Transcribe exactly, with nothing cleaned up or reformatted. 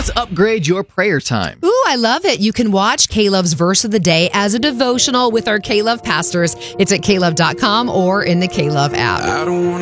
Let's upgrade your prayer time. Ooh, I love it. You can watch K-Love's Verse of the Day as a devotional with our K-Love pastors. It's at K Love dot com or in the K-Love app. I don't want